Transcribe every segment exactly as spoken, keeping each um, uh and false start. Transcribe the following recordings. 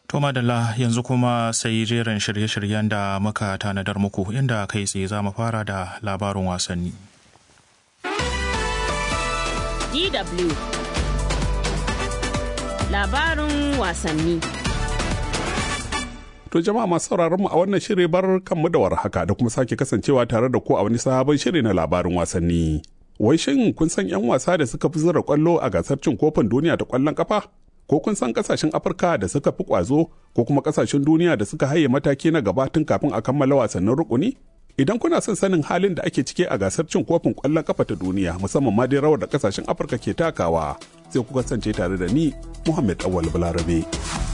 To madalla yanzu kuma sai jerin shirye-shiryen da muka tanadar muku inda kai tsaye za mu fara da labarin wasanni. D W Labarin wasanni. To jama'a masu sauraron mu a wannan shiri bar kanmu da warhaka da kuma sake kasancewa tare da ku a wani sabon shiri na labarin wasanni. Wai shin kun san 'yan wasa da suka fi zura kwallo a gasar cin kofin duniya ta kwallon kafa? Ko kun san kasashen Afirka da suka fi kwazo ko kuma kasashen duniya da suka haye mataki na gaba tun kafin a kammala wasannin rukuni? Idan kuna son sanin halin da ake cike a gasar cin kofin kwallon kafa ta duniya musamman ma dai rawar da kasashen Afirka ke takawa, sai ku kasance tare da ni Muhammad Awal Balarabe.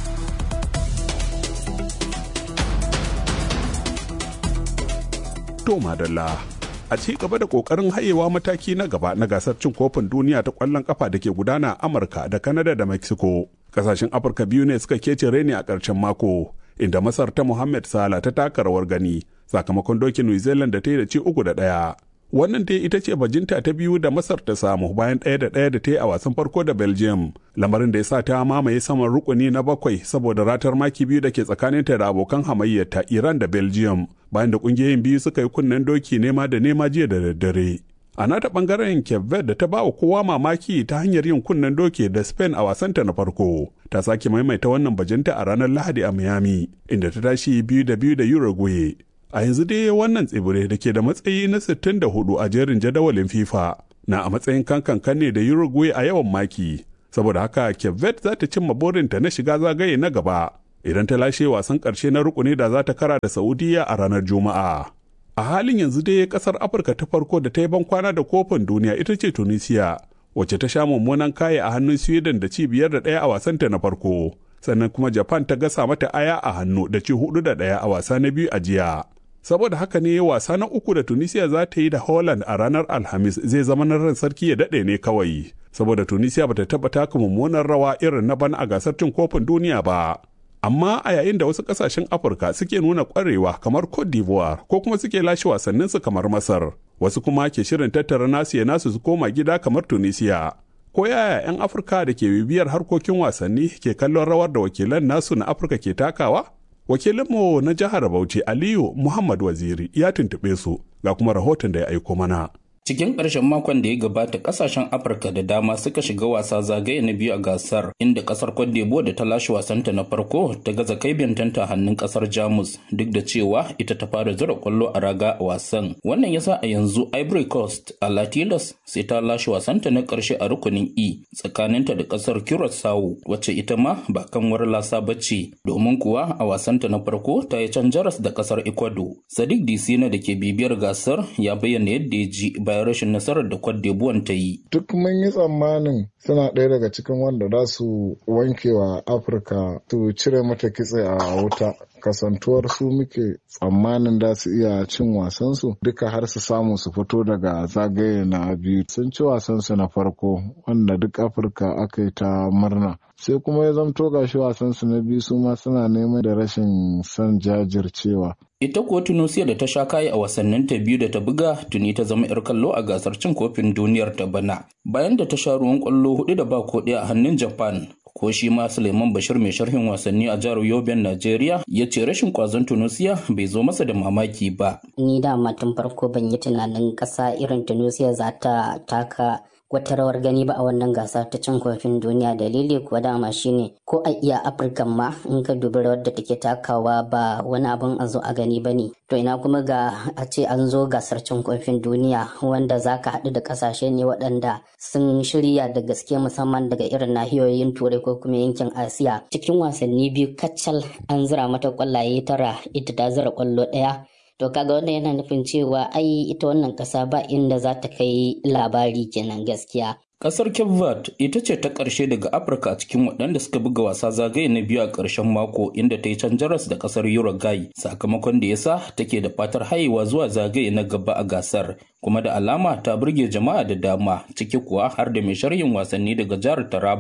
To madalla, a ci gaba da kokarin hayewa mataki na gaba na gasar cin kofin duniya ta kwallon kafa da ke gudana a Amurka da Canada da Mexico. Kasashen Afirka biyu ne suka kece reni a ƙarshen mako, inda Masar ta Mohamed Salah ta taka rawar gani sakamakon dokin New Zealand da ta yi da ci uku da ɗaya. Wannan dai ita ce bajinta ta biyu da Masar ta samu bayan ɗaya da ɗaya da ta yi a wasan farko da Belgium, lamarin da ya sa ta mamaye saman rukuni na bakwai saboda ratar maki biyu da ke tsakaninta da abokan hamayyarta Iran da Belgium, bayan da ƙungiyoyin biyu suka yi kunnen doki nema da nema jiya da daddare. A nata ɓangaren Cape Verde da ta ba wa kowa mamaki ta hanyar yin kunnen doki da Spain a wasanta na farko, ta sake maimaita wannan bajinta a ranar Lahadi a Miami, inda ta tashi biyu da biyu da Uruguay. A yanzu dai wannan tsibiri da ke da matsayi na sittin da hudu a jerin jadawalin FIFA na a matsayin kankan ne da Uruguay a yawan maki, saboda haka Cape Verde za ta cimma burinta na shiga zagaye na gaba idan ta lashe wasan ƙarshe na rukuni da za ta kara da Saudiya a ranar Juma'a. A halin yanzu dai ƙasar Afirka ta farko da ta yi bankwana da kofin duniya ita ce Tunisia, wacce ta sha mummunan kaye a hannun Sweden da ci biyar da ɗaya a wasanta na farko, sannan kuma Japan ta gasa mata aya a hannu da ci hudu da ɗaya a wasa na biyu a jiya. Saboda haka ne wasa na uku da Tunisia za ta yi da Holland a ranar Alhamis zai zama na ran sarki ya daɗe ne kawai, saboda Tunisia bata taɓa taka mummunan rawa irin na bana a gasar cin kofin duniya ba. Amma a yayin da wasu ƙasashen Afirka suke nuna ƙwarewa kamar Cote d'Ivoire ko kuma suke lashe wasanninsu kamar Masar, wasu kuma ke shirin tattara nasu ya nasu su koma gida kamar Tunisia. Ko yaya 'yan Afirka da ke bibiyar harkokin wasanni ke kallon rawar da wakilan nasu na Afirka ke takawa? Wakilinmu na jihar Bauchi Aliyu Muhammad Waziri ya tuntuɓe su ga kuma rahoton da ya aiko mana. Cikin ƙarshen makon da ya gabata ƙasashen Afirka da dama suka shiga wasa zagaye na biyu a gasar, inda ƙasar Cote d'Ivoire da ta lashe wasanta na farko ta gaza kai bintanta hannun ƙasar Jamus duk da cewa ita ta fara zura ƙwallo a raga a wasan. Wannan yasa a yanzu Ivory Coast a Latilas sai ta lashe wasanta na ƙarshe a rukunin E tsakaninta da ƙasar Curaçao wacce ita ma ba kanwar lasa bace, domin kuwa a wasanta na farko ta yi can jaras da ƙasar Ecuador. Sadiq Disina da ke bibiyar gasar ya bayyana yadda ya ji bayan rashin nasarar da Cote d'Ivoire ta yi. Duk mun yi tsammanin suna ɗaya daga cikin wanda za su wanke wa Afirka su cire mata kitse a wuta. Kasantuwar su muke tsammanin da su iya cin wasansu duka har su samu su fito daga zagaye na biyu. Sun ci wasansu na farko wanda duk Afirka aka yi ta murna. Sai kuma ya zamto gashi wasansu na biyu su ma suna neman da rashin son jajircewa. Ita kuwa Tunisia da ta sha kayi a wasannin ta biyu da ta buga tuni ta zama 'yar kallo a gasar cin kofin duniyar ta bana. Bayan da ta sha ruwan kwallo hudu da ba ko ɗaya a hannun Japan. Ko shi ma Suleiman Bashir mai sharhin wasanni a jihar Yoben Najeriya ya ce rashin kwazon Tunisia bai zo masa da mamaki ba. Ni da tun farko ban yi tunanin ƙasa irin Tunisia za ta taka wata rawar gani ba a wannan gasa ta cin kofin duniya. Dalili kuwa dama shine ko a iya Afirka ma in ka dubi rawar da take takawa ba wani abin a zo a gani ba ne. To ina kuma ga a ce an zo gasar cin kofin duniya wanda za ka haɗu da ƙasashe ne waɗanda sun shirya da gaske musamman daga irin nahiyoyin turai ko kuma yankin Asiya. Cikin wasanni biyu kacal an zira mata ƙwallaye tara, ita ta zira ƙwallo ɗaya. To kaga wannan yana nufin cewa ai ita wannan ƙasa ba inda za ta kai labari kenan gaskiya. Ƙasar Cape Verde ita ce ta ƙarshe daga Afirka a cikin waɗanda suka buga wasa zagaye na biyu a ƙarshen mako, inda ta yi can jaras da ƙasar Uruguay, sakamakon da yasa take da fatar hayewa zuwa zagaye na gaba a gasar, kuma da alama ta burge jama'a da dama, ciki kuwa har da mai sharhin wasanni daga jihar Taraba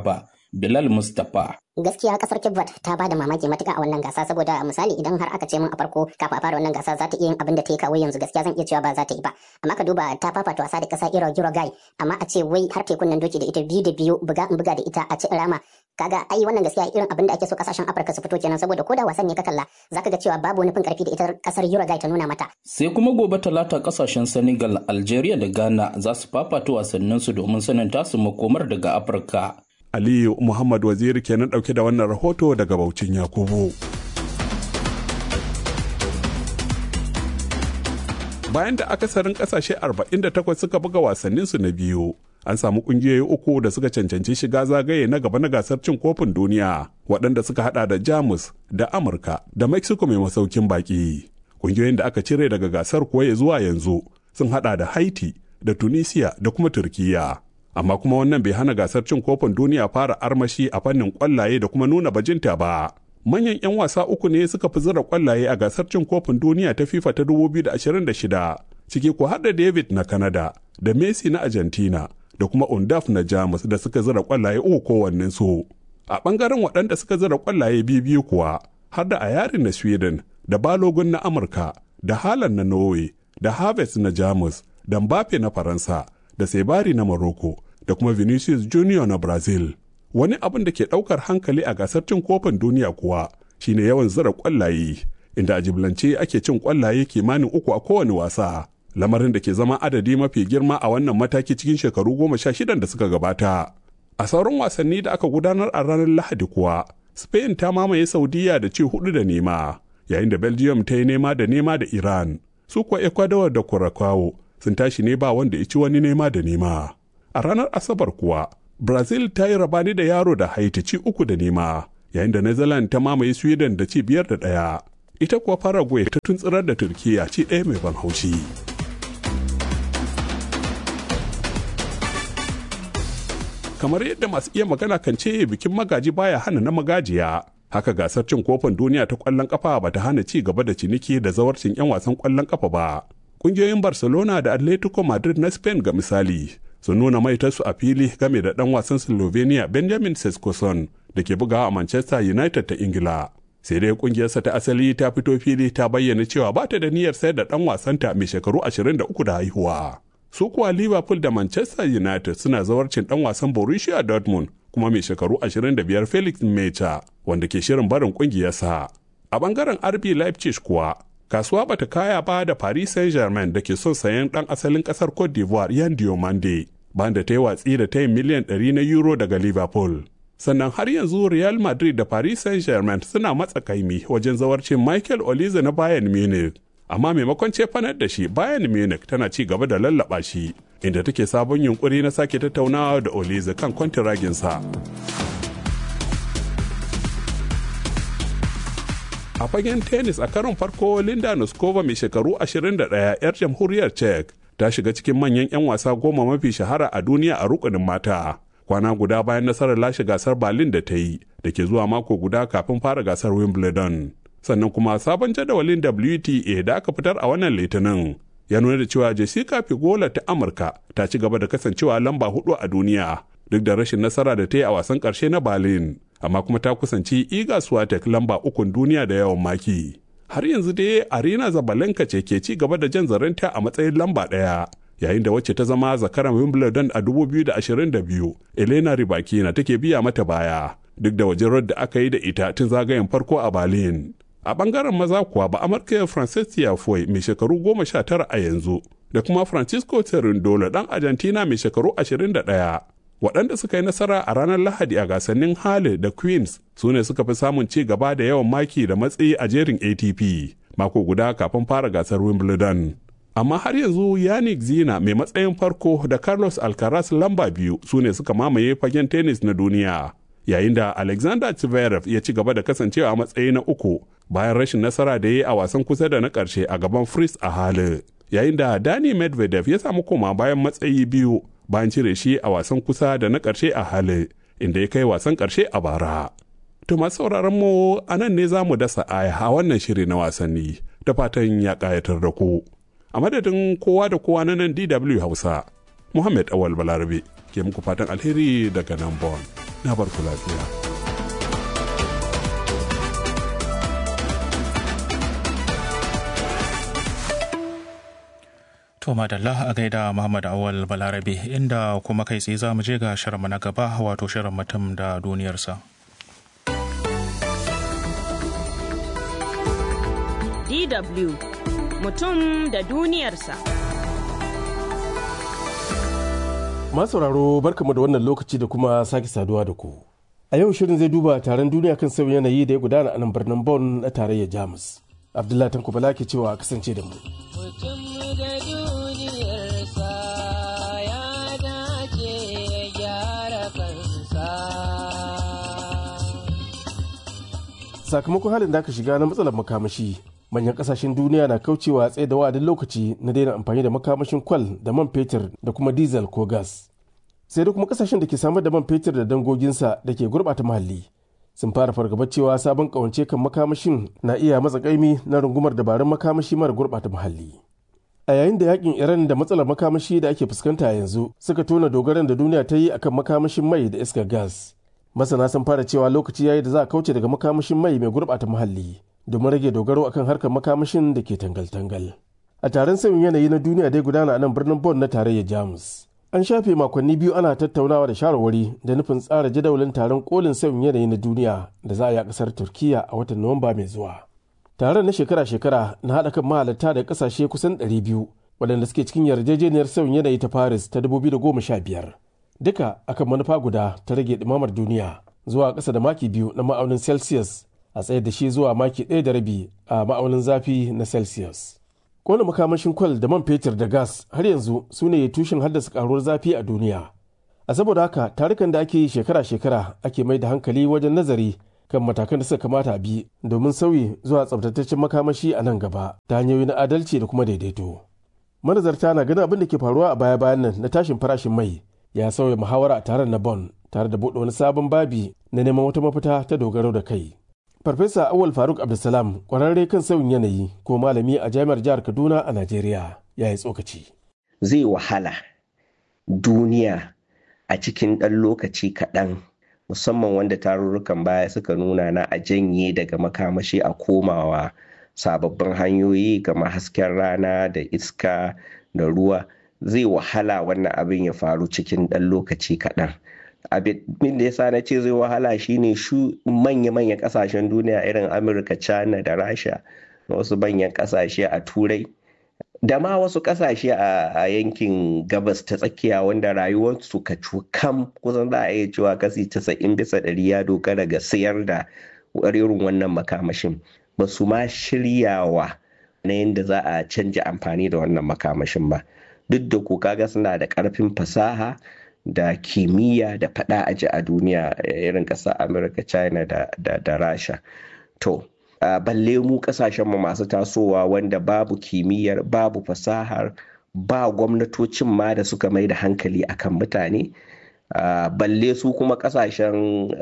Bilal Mustapha. Gaskiya kasar Cape Verde ta bada mamaki matuka a wannan gasa, saboda misali idan har aka ce min a farko kafin a fara wannan gasa za ta iya yin abin da ta yi kawo yanzu, gaskiya zan iya cewa ba za ta yi ba. Amma ka duba ta fafata wasa da kasa irin Uruguay, amma a ce wai har tekun nan doki da ita biyu da biyu buga in buga da ita a ci rama. Kaga ai wannan gaskiya irin abin da ake so kasashen Afirka su fito kenan, saboda koda wasan ne ka kalla zaka ga cewa babu wani fin karfi da ita kasar Uruguay ta nuna mata. Sai kuma gobe talata kasashen Senegal, Algeria da Ghana za su fafata wasannin su domin sanin tasu makomar daga Afirka. Aliyu Muhammad Waziri kenan dauke da wannan rahoto daga Baucin Yakubu. Bayan da akasarin kasashe arba'in da takwas suka buga wasanninsu na biyu, an samu kungiyoyi uku da suka cancanci shiga zagaye na gaba na gasar cin kofin duniya, waɗanda suka hada da Jamus da Amurka da Mexico mai masaukin baki. Kungiyoyin da aka cire daga gasar kuwa ya zuwa yanzu sun hada da Haiti da Tunisia da kuma Turkiya. Amma kuma wannan bai hana gasar cin kofin duniya fara armashi a fannin kwallaye da kuma nuna bajinta ba. Manyan 'yan wasa uku ne suka fi zira kwallaye a gasar cin kofin duniya ta FIFA ta dubu biyu da ashirin da shida, ciki ko har da David na Canada da Messi na Argentina da kuma Undaf na Jamus da suka zira kwallaye uku kowannen su. A bangaren waɗanda suka zira kwallaye biyu biyu kuwa har da Ayarin na Sweden da Balogun na Amurka da Haaland na Norway da Havertz na Jamus da Mbappe na Faransa da Sebari na Morocco da kuma Vinicius Junior na Brazil. Wani abin da ke ɗaukar hankali a gasar cin kofin duniya kuwa shine yawan zira ƙwallaye, inda a jiblance ake cin ƙwallaye kimanin uku a kowane wasa, lamarin da ke zama adadi mafi girma a wannan mataki cikin shekaru goma sha shidan da suka gabata. A sauran wasanni da aka gudanar a ranar Lahadi kuwa, Spain ta mamaye Saudiya da ci hudu da nema, yayin da Belgium ta yi nema da nema da Iran. Su kuwa Ecuador da Curacao sun tashi ne ba wanda ya ci wani nema da nema. A ranar Asabar kuwa, Brazil ta yi rabani da yaro da Haiti ci uku da nema, yayin da Netherlands ta mamaye Sweden da ci biyar da ɗaya. Ita kuwa Paraguay ta tuntsirar da Turkiya ci ɗaya mai ban haushi. Kamar yadda masu iya magana kan ce bikin magaji baya hana na magajiya, haka gasar cin kofin duniya ta ƙwallon ƙafa ba ta hana ci gaba da ciniki da zawarcin 'yan wasan ƙwallon ƙafa ba. Ƙungiyoyin Barcelona da Atletico Madrid na Spain ga misali sun nuna maitarsu a fili game da ɗan wasan Slovenia Benjamin Sesko da ke bugawa a Manchester United ta Ingila. Sai dai ƙungiyarsa ta asali ta fito fili ta bayyana cewa ba ta da niyyar sayar da ɗan wasanta mai shekaru ashirin da uku da haihuwa. Su kuwa Liverpool da Manchester United suna zawarcin ɗan wasan Borussia Dortmund kuma mai shekaru ashirin da biyar Felix Mecha wanda ke shirin barin ƙungiyarsa. A ɓangaren R B Leipzig kuwa kasuwa bata kaya ba da Paris Saint-Germain da ke son sayan ɗan asalin ƙasar Cote d'Ivoire Yan Diomande, bayan da ta yi watsi da tayin miliyan ɗari na euro daga Liverpool. Sannan har yanzu Real Madrid da Paris Saint-Germain suna matsa kaimi wajen zawarcin Michael Olise na Bayern Munich. Amma maimakon cefanar da shi, Bayern Munich tana ci gaba da lallaba shi, inda take sabon yunkuri na sake tattaunawa da Olise kan kwantiraginsa. A fagen tennis a karon farko, Linda Noskova mai shekaru ashirin da ɗaya 'yar jamhuriyar Czech ta shiga cikin manyan 'yan wasa goma mafi shahara a duniya a rukunin mata. Kwana guda bayan nasarar lashe gasar Berlin da ta yi, da ke zuwa mako guda kafin fara gasar Wimbledon. Sannan kuma sabon jadawalin W T A da aka fitar a wannan litinin ya nuna da cewa Jessica Pegula ta Amurka ta ci gaba da kasancewa lamba hudu a duniya, duk da rashin nasara da ta yi a wasan ƙarshe na Berlin. Amma kuma ta kusanci Iga Swiatek lamba ukun duniya da yawan maki. Har yanzu dai Arina Zabalenka ce ke ci gaba da jan zarenta a matsayin lamba ɗaya, yayin da wacce ta zama zakaran Wimbledon a dubu biyu da ashirin da biyu, Elena Rybakina take biya mata baya, duk da wajen da aka yi da ita tun zagayen farko a Berlin. A bangaren maza kuwa ba Amurka Francis Tiafoe mai shekaru goma sha tara a yanzu, da kuma Francisco Cerundolo ɗan Argentina mai shekaru ashirin da ɗaya. Waɗanda suka yi nasara a ranar Lahadi a gasannin Halle da Queens su ne suka fi samun ci gaba da yawan maki da matsayi a jerin A T P mako guda kafin fara gasar Wimbledon. Amma har yanzu Yannick Zina mai matsayin farko da Carlos Alcaraz lamba biyu su ne suka mamaye fagen tennis na duniya, yayin da Alexander Zverev ya ci gaba da kasancewa a matsayi na uku bayan rashin nasara da ya yi a wasan kusa da na ƙarshe a gaban Fritz a Halle, yayin da Dani Medvedev ya samu koma bayan matsayi biyu bayan cire shi a wasan kusa da na ƙarshe a Halle, inda ya kai wasan ƙarshe a bara. To masu sauraron mu a nan ne za mu dasa aya a wannan shiri na wasanni, da fatan ya ƙayatar da ku. A madadin kowa da kowa na nan D W Hausa, Muhammad Awal Balarabe ke muku fatan alheri daga nan Bon. Na barku lafiya. To madalla a gaida Muhammad Awal Balarabe, inda kuma kai tsaye za mu je ga shirinmu na gaba, wato shirin mutum da duniyarsa. D W mutum da duniyarsa. Masauraro barkamu da wannan lokaci da kuma sake saduwa da ku. A yau shirin zai duba taron duniya kan sauyin yanayi da ya gudana a nan birnin Bonn na tarayyar Jamus. Abdullahi Tanko Bala ke cewa kasance da mu. Mutum da duniyarsa ya dace ya gyara kansa. Sakamakon halin da aka shiga na matsalar makamashi, manyan kasashen duniya na kaucewa tsaye da wa'adin lokaci na daina amfani da makamashin kwal da man fetur da kuma diesel ko gas. Sai da kuma kasashen da ke samar da man fetur da dangoginsa da ke gurɓata muhalli sun fara fargabar cewa sabon kawance kan makamashin na iya matsa kaimi na rungumar dabarun makamashi mara gurɓata muhalli. A yayin da yakin Iran da matsalar makamashi da ake fuskanta yanzu suka tona dogaran da duniya ta yi akan makamashin mai da iskar gas, masana sun fara cewa lokaci yayi da za a kauce daga makamashin mai mai gurɓata muhalli domin rage dogaro akan harkar makamashin da ke tangal-tangal. A taron sauyin yanayi na duniya dai gudana a nan birnin Bonn na tarayyar Jamus. An shafe makonni biyu ana tattaunawa da shawarwari da nufin tsara jadawalin taron kolin sauyin yanayi na duniya da za a yi a kasar Turkiya a watan Nuwamba mai zuwa. Taron na shekara-shekara na haɗa kan mahalarta da ƙasashe kusan ɗari biyu waɗanda suke cikin yarjejeniyar sauyin yanayi ta Paris ta dubu biyu da goma sha biyar. Duka akan manufa guda ta rage ɗumamar duniya zuwa ƙasa da maki biyu na ma'aunin Celsius a tsayar da shi zuwa maki ɗaya da rabi a ma'aunin zafi na Celsius. Kona makamashin kwal da man fetur da gas har yanzu su ne tushen haddasa karuwar zafi a duniya. A saboda haka tarukan da ake yi shekara-shekara ake mai da hankali wajen nazari kan matakan da suka kamata a bi domin sauyi zuwa tsabtataccen makamashi a nan gaba ta hanyoyi na adalci da kuma daidaito. Manazarta na ganin abin da ke faruwa a baya-bayan nan na tashin farashin mai ya sauya muhawara a taron na Bonn tare da buɗe wani sabon babi na neman wata mafita ta dogaro da kai. Farfesa Awal Faruk Abdulsalam kwararre kan sauyin yanayi ko malami a jami'ar jihar Kaduna a Najeriya ya yi tsokaci. Zai wahala duniya a cikin ɗan lokaci kaɗan, musamman wanda tarurrukan baya suka nuna na a janye daga makamashi a komawa sababbin hanyoyi kamar hasken rana da iska da ruwa. Zai wahala wannan abin ya faru cikin ɗan lokaci kaɗan. Abin da ya sa na ce zai wahala shine shu manya-manyan kasashen duniya irin Amurka, China da Rasha da wasu manyan kasashe a Turai da ma wasu kasashe a yankin gabas ta tsakiya wanda rayuwarsu ka cukam kusan za a iya cewa kasi casa'in bisa ɗari ya dogara ga sayar da irin wannan makamashin, ba su ma shiryawa na yadda za a canja amfani da wannan makamashin ba, duk da ko kaga suna da ƙarfin fasaha da kimiyya da fada aji a duniya irin ƙasar Amurka, China da, da, da Rasha. To, uh, balle mu ƙasashenmu masu tasowa wanda babu kimiyyar, babu fasahar, ba gwamnatocin ma da suka mai da hankali akan mutane. Uh, balle su kuma ƙasashen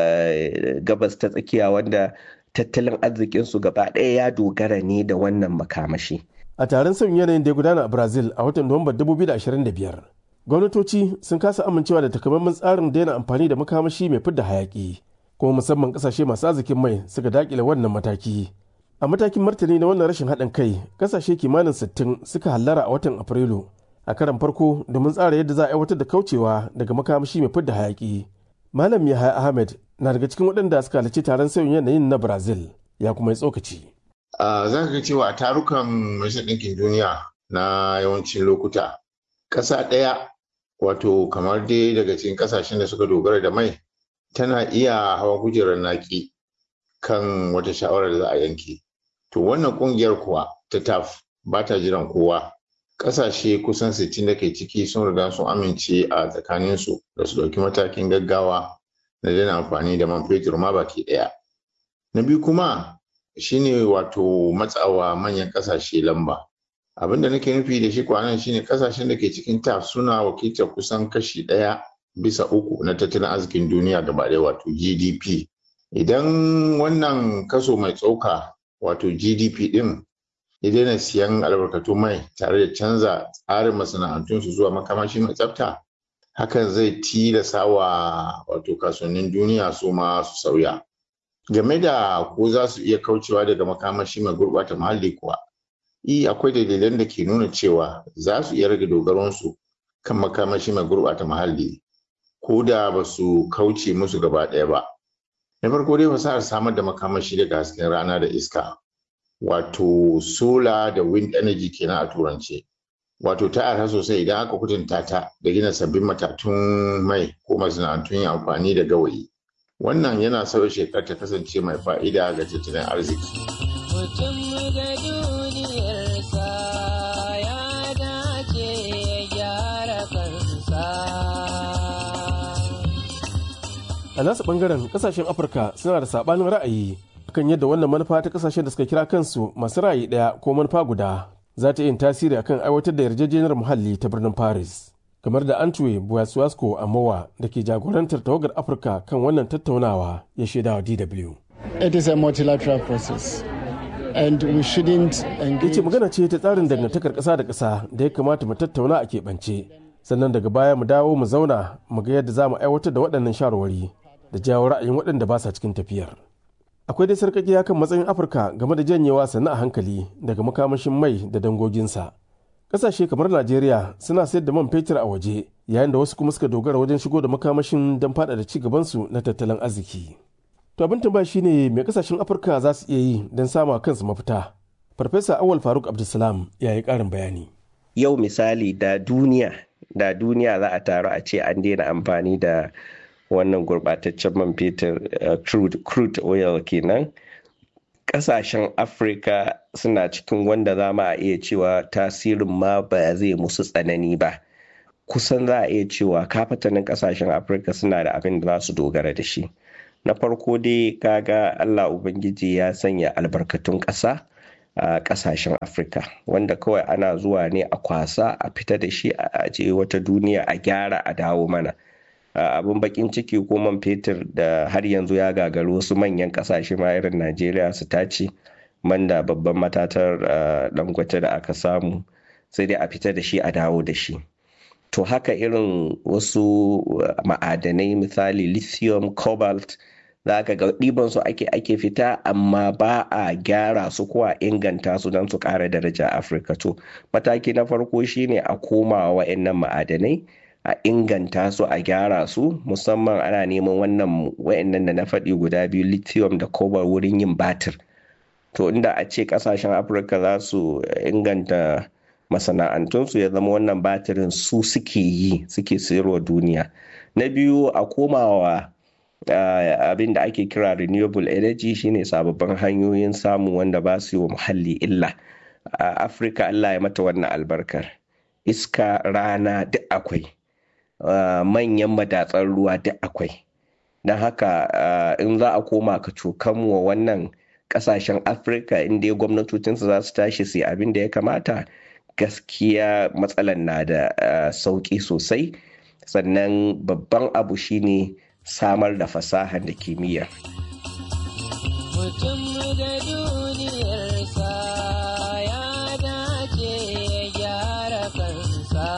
uh, gabas ta tsakiya wanda tattalin arzikinsu gaba ɗaya ya dogara ne da wannan makamashi. A taron sauyin yanayin da ya gudana a Brazil a watan Nuwamba dubu biyu da ashirin da biyar. Gwamnatoci sun kasa amincewa da takamaiman tsarin daina amfani da makamashi mai fidda hayaki, kuma musamman kasashe masu arzikin mai suka dakile wannan mataki. A matakin martani na wannan rashin haɗin kai, kasashe kimanin sittin suka hallara a watan Afrilu a karan farko domin tsara yadda za a aiwatar da kaucewa daga makamashi mai fidda hayaki. Malam Yahaya Ahmed na daga cikin waɗanda suka halarci taron sauyin yanayin na Brazil, ya kuma yi tsokaci. Za ka ga cewa a tarukan Majalisar Ɗinkin Duniya na yawancin lokuta, ƙasa ɗaya wato kamar dai daga cikin kasashen da suka dogara da mai tana iya hawa kujerar naki kan wata shawarar da za a yanke. To wannan kungiyar kuwa ta T A F ba ta jiran kowa. Kasashe kusan sittin da ke ciki sun riga sun amince a tsakaninsu da su dauki matakin gaggawa na daina amfani da man fetur ma baki daya. Na biyu kuma shine wato matsawa manyan kasashe lamba. Abin da nake nufi da shi kwanan shine kasashen da ke cikin T A F suna wakiltar kusan kashi ɗaya bisa uku na tattalin arzikin duniya gaba ɗaya wato G D P. Idan wannan kaso mai tsoka wato G D P ɗin ya daina siyan albarkatun mai tare da canza tsarin masana'antunsu zuwa makamashi mai tsafta, hakan zai tilasa wa wato kasuwannin duniya su ma su sauya. Game da ko za su iya kaucewa daga makamashi mai gurɓata muhalli kuwa, i akwai dalilan da ke nuna cewa za su iya rage dogaronsu kan makamashi mai gurɓata muhalli ko da ba su kauce musu gaba ɗaya ba. Na farko dai fasahar samar da makamashi daga hasken rana da iska, wato solar da wind energy kenan a turance. Wato ta arha sosai idan aka kwatanta ta da gina sabbin matatun mai ko masana'antun yin amfani da gawayi. Wannan yana sauya shekar ta kasance mai fa'ida ga tattalin arziki. Mutum da duniyarsa ya dace ya gyara kansa. A nasu bangaren kasashen Afirka suna da sabanin ra'ayi kan yadda wannan manufa ta kasashen da suka kira kansu masu ra'ayi ɗaya ko manufa guda za ta yin tasiri akan aiwatar da yarjejeniyar muhalli ta birnin Paris. Kamar da Antwe Buwasuwasko Amowa da ke jagorantar tawagar Afirka kan wannan tattaunawa ya shaida wa D W. It is a multilateral process and we shouldn't engage. Yace magana ce ta tsarin dangantakar ƙasa da ƙasa da ya kamata mu tattauna a keɓance, sannan daga baya mu dawo mu zauna mu ga yadda za mu aiwatar da waɗannan shawarwari da jawo ra'ayin waɗanda ba sa cikin tafiyar. Akwai dai sarƙaƙiya kan matsayin Afirka game da janyewa sannu a hankali daga makamashin mai da dangoginsa. Ƙasashe kamar Najeriya suna sayar da man fetur a waje, yayin da wasu kuma suka dogara wajen shigo da makamashin don faɗaɗa ci gabansu na tattalin arziki. To abin tambaya shine me ƙasashen Afirka za su iya yi don sama kansu mafita? Farfesa Awal Faruk Abdulsalam ya yi ƙarin bayani. Yau misali da duniya, da duniya za a taru a ce an daina amfani da wannan gurɓataccen man fetur crude oil kenan. Ƙasashen Afirka suna cikin wanda za mu iya cewa tasirin ma ba zai musu tsanani ba. Kusan za a iya cewa kafatanin ƙasashen Afirka suna da abin da za su dogara da shi. Na farko dai kaga Allah Ubangiji ya sanya albarkatun ƙasa a ƙasashen Afirka, wanda kawai ana zuwa ne a kwasa a fita da shi a aje wata duniya a gyara a dawo mana. Abin bakin ciki ko man fetur da har yanzu ya gagaru wasu manyan kasashe ma irin Najeriya su tace man da babban matatar Dangote da aka samu sai dai a fita da shi a dawo da shi. To haka irin wasu ma'adanai misali lithium, cobalt za ka ga ɗiban su ake ake fita amma ba a gyara su ko a inganta su don su ƙara daraja Afirka. To mataki na farko shine a koma wa'annan ma'adanai a inganta su a gyara su, musamman ana neman wannan wa'annan da na faɗi guda biyu lithium da cobalt wurin yin batir. To inda a ce ƙasashen Afirka za su inganta masana'antunsu ya zama wannan batirin su suke yi suke sayarwa duniya. Na biyu a komawa abin da ake kira renewable energy shine sababbin hanyoyin samu wanda ba su yi wa muhalli illa. A Afirka Allah ya mata wannan albarkar, iska, rana duk akwai, manyan madatsar ruwa duk akwai. Don haka in za a koma ka cokan wa wannan kasashen Afirka inda gwamnatocinsu za su tashi su abin da ya kamata, gaskiya matsalan na da sauƙi sosai. Sannan babban abu shine samar da fasahar da kimiyya. Mutum da duniyarsa ya dace ya gyara kansa.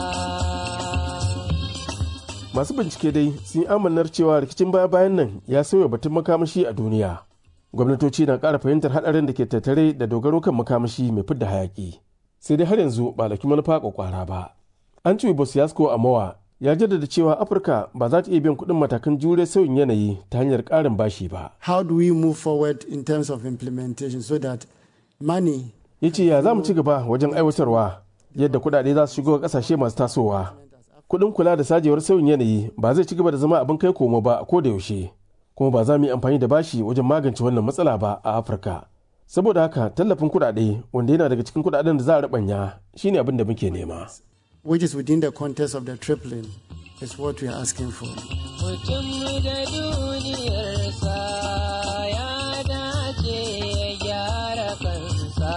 Masu bincike dai sun yi amannar cewa rikicin baya-bayan nan ya sauya batun makamashi a duniya. Gwamnatoci na ƙara fahimtar haɗarin da ke tattare da dogaro kan makamashi mai fidda hayaƙi. Sai dai har yanzu ba ɗauki manufa ƙwaƙwara ba. An ci Buwasuwasko Amowa ya jaddada cewa Afirka ba za ta iya biyan kuɗin matakan jure sauyin yanayi ta hanyar ƙarin bashi ba. How do we move forward in terms of implementation so that money? Ya ce ya za mu ci gaba wajen aiwatarwa yadda kuɗaɗe za su shigo ƙasashe masu tasowa. Kuɗin kula da sajewar sauyin yanayi ba zai ci gaba da zama abin kai komo ba a koda yaushe. Kuma ba za mu yi amfani da bashi wajen magance wannan matsala ba a Afirka. Saboda haka tallafin kuɗaɗe wanda yana daga cikin kuɗaɗen da za a ruɓanya shine abin da muke nema. Which is within the context of the tripling is what we are asking for. Mutum da duniyarsa ya dace ya gyara kansa.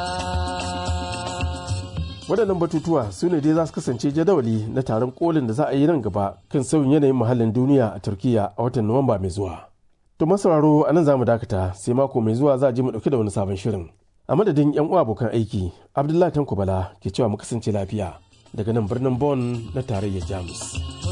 Waɗannan batutuwa su ne dai za su kasance jadawali na taron kolin da za a yi nan gaba kan sauyin yanayin muhallin duniya a Turkiyya a watan Nuwamba mai zuwa. To masauraro a nan za mu dakata sai mako mai zuwa za a ji mu ɗauki da wani sabon shirin. A madadin 'yan uwa abokan aiki, Abdullahi Tanko Bala ke cewa mu kasance lafiya daga nan birnin Bonn na tarayyar Jamus.